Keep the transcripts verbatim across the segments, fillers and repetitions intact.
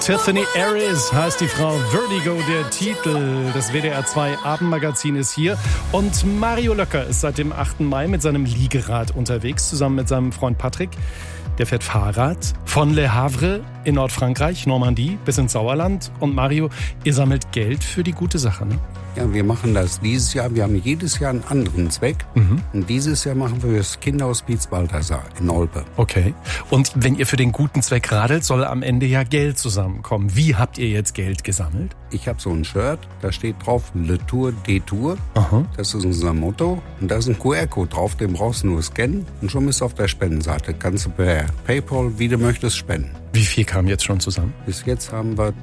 Tiffany Aris heißt die Frau, Vertigo der Titel. Das W D R zwei Abendmagazin ist hier und Mario Löcker ist seit dem achten Mai mit seinem Liegerad unterwegs, zusammen mit seinem Freund Patrick. Der fährt Fahrrad von Le Havre in Nordfrankreich, Normandie, bis ins Sauerland. Und Mario, ihr sammelt Geld für die gute Sache, ne? Ja, wir machen das dieses Jahr. Wir haben jedes Jahr einen anderen Zweck. Mhm. Und dieses Jahr machen wir das Kinderhospiz Balthasar in Olpe. Okay. Und wenn ihr für den guten Zweck radelt, soll am Ende ja Geld zusammenkommen. Wie habt ihr jetzt Geld gesammelt? Ich habe so ein Shirt, da steht drauf Le Tour des Tours. Aha. Das ist unser Motto. Und da ist ein Q R-Code drauf, den brauchst du nur scannen. Und schon bist du auf der Spendenseite. Kannst du per PayPal, wie du möchtest, spenden. Wie viel kam jetzt schon zusammen? Bis jetzt haben wir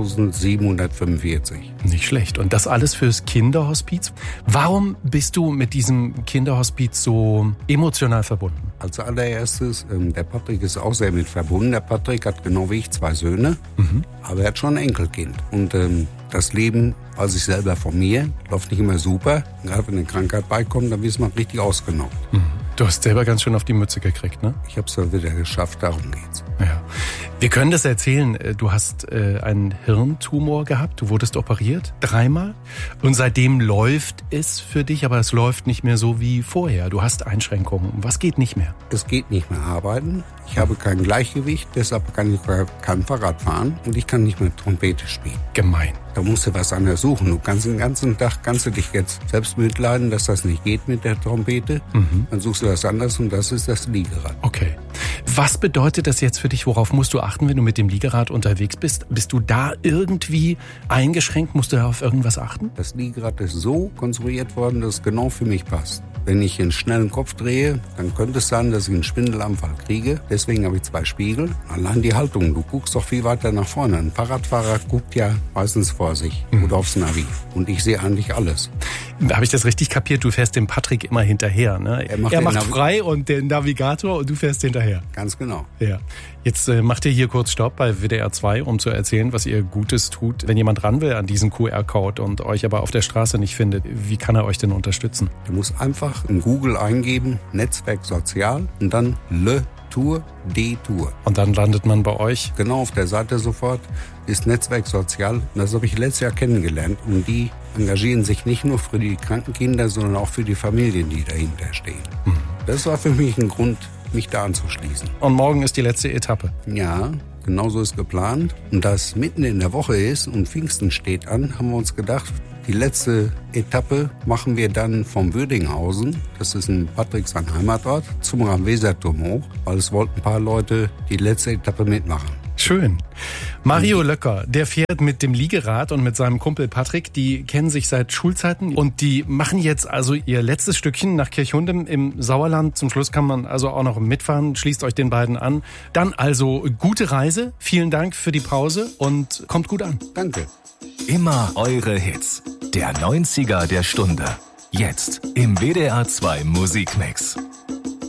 eintausendsiebenhundertfünfundvierzig. Nicht schlecht. Und das alles fürs Kinderhospiz? Warum bist du mit diesem Kinderhospiz so emotional verbunden? Als allererstes, ähm, der Patrick ist auch sehr mit verbunden. Der Patrick hat genau wie ich zwei Söhne, mhm. aber er hat schon ein Enkelkind. Und ähm, das Leben, weiß ich selber von mir, läuft nicht immer super. Gerade wenn eine Krankheit beikommt, dann wird man richtig ausgenockt. Mhm. Du hast selber ganz schön auf die Mütze gekriegt, ne? Ich habe es ja wieder geschafft, darum geht's. Ja. Wir können das erzählen. Du hast äh, einen Hirntumor gehabt, du wurdest operiert, dreimal. Und seitdem läuft es für dich, aber es läuft nicht mehr so wie vorher. Du hast Einschränkungen. Was geht nicht mehr? Es geht nicht mehr arbeiten. Ich habe kein Gleichgewicht, deshalb kann ich kein Fahrrad fahren und ich kann nicht mehr Trompete spielen. Gemein. Da musst du was anderes suchen. Du kannst den ganzen Tag, kannst du dich jetzt selbst mitleiden, dass das nicht geht mit der Trompete. Mhm. Dann suchst du was anderes und das ist das Liegerad. Okay. Was bedeutet das jetzt für dich? Worauf musst du achten, wenn du mit dem Liegerad unterwegs bist? Bist du da irgendwie eingeschränkt? Musst du da auf irgendwas achten? Das Liegerad ist so konstruiert worden, dass es genau für mich passt. Wenn ich einen schnellen Kopf drehe, dann könnte es sein, dass ich einen Schwindelanfall kriege. Deswegen habe ich zwei Spiegel. Allein die Haltung, du guckst doch viel weiter nach vorne. Ein Fahrradfahrer guckt ja meistens vor sich mhm. oder aufs Navi. Und ich sehe eigentlich alles. Habe ich das richtig kapiert? Du fährst dem Patrick immer hinterher, ne? Er macht, er macht Navi- frei und den Navigator und du fährst hinterher. Ganz genau. Ja. Jetzt äh, macht ihr hier kurz Stopp bei W D R zwei, um zu erzählen, was ihr Gutes tut. Wenn jemand ran will an diesen Q R-Code und euch aber auf der Straße nicht findet, wie kann er euch denn unterstützen? Du musst einfach in Google eingeben, Netzwerk Sozial und dann Le Tour des Tours. Und dann landet man bei euch? Genau, auf der Seite sofort ist Netzwerk Sozial. Das habe ich letztes Jahr kennengelernt. Und die engagieren sich nicht nur für die Krankenkinder, sondern auch für die Familien, die dahinter stehen. Mhm. Das war für mich ein Grund, mich da anzuschließen. Und morgen ist die letzte Etappe? Ja, genau so ist geplant. Und da es mitten in der Woche ist und Pfingsten steht an, haben wir uns gedacht, die letzte Etappe machen wir dann vom Würdinghausen, das ist in Patrick sein Heimatort, zum Rhein-Weser-Turm hoch, weil es wollten ein paar Leute die letzte Etappe mitmachen. Schön. Mario Löcker, der fährt mit dem Liegerad und mit seinem Kumpel Patrick, die kennen sich seit Schulzeiten und die machen jetzt also ihr letztes Stückchen nach Kirchhundem im Sauerland. Zum Schluss kann man also auch noch mitfahren, schließt euch den beiden an. Dann also gute Reise, vielen Dank für die Pause und kommt gut an. Danke. Immer eure Hits. Der neunziger der Stunde. Jetzt im W D R zwei Musikmix.